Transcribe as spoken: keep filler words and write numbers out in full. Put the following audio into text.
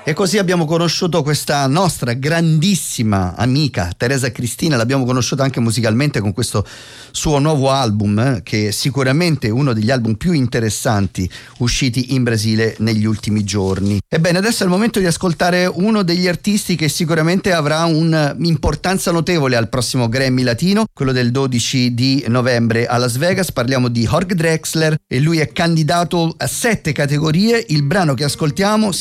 E così abbiamo conosciuto questa nostra grandissima amica Teresa Cristina, l'abbiamo conosciuta anche musicalmente con questo suo nuovo album, eh, che è sicuramente uno degli album più interessanti usciti in Brasile negli ultimi giorni. Ebbene, adesso è il momento di ascoltare uno degli artisti che sicuramente avrà un'importanza notevole al prossimo Grammy Latino, quello del dodici di novembre a Las Vegas. Parliamo di Jorge Drexler e lui è candidato a sette categorie. Il brano che ascoltiamo